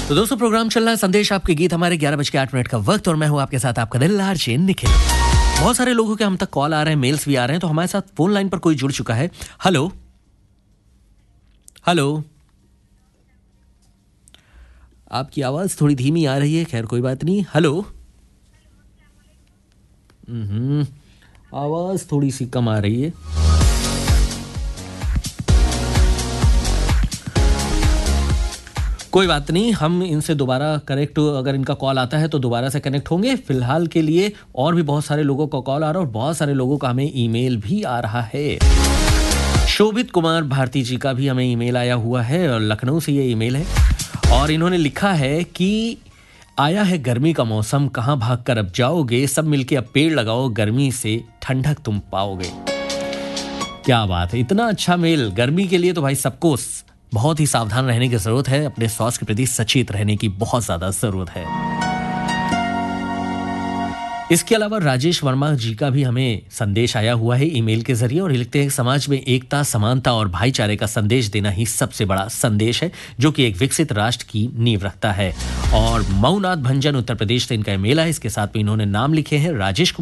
तो दोस्तों प्रोग्राम चल रहा है संदेश आपके गीत, हमारे 11:08 का वक्त और मैं हूं आपके साथ आपका दिल आरजे निखिल। बहुत सारे लोगों के हम तक कॉल आ रहे हैं, मेल्स भी आ रहे हैं, तो हमारे साथ फोन लाइन पर कोई जुड़ चुका है। हेलो हेलो, आपकी आवाज थोड़ी धीमी आ रही है, खैर कोई बात नहीं। हेलो, आवाज थोड़ी सी कम आ रही है। कोई बात नहीं, हम इनसे दोबारा कनेक्ट, अगर इनका कॉल आता है तो दोबारा से कनेक्ट होंगे। फिलहाल के लिए और भी बहुत सारे लोगों का कॉल आ रहा है और बहुत सारे लोगों का हमें ईमेल भी आ रहा है। शोभित कुमार भारती जी का भी हमें ईमेल आया हुआ है और लखनऊ से ये ईमेल है और इन्होंने लिखा है कि आया है गर्मी का मौसम, कहाँ भाग कर अब जाओगे, सब मिलके अब पेड़ लगाओ, गर्मी से ठंडक तुम पाओगे। क्या बात है, इतना अच्छा मेल। गर्मी के लिए तो भाई सबको बहुत ही सावधान रहने की जरूरत है, अपने स्वास्थ्य के प्रति सचेत रहने की बहुत ज्यादा जरूरत है। इसके अलावा राजेश वर्मा जी का भी हमें संदेश आया हुआ है ईमेल के जरिए और लिखते हैं समाज में एकता, समानता और भाईचारे का संदेश देना ही सबसे बड़ा संदेश है, जो कि एक विकसित राष्ट्र की नींव रखता है। और मऊनाथ भंजन उत्तर प्रदेश से इनका ईमेल है। इसके साथ में इन्होंने नाम लिखे हैं राजेश कुमार।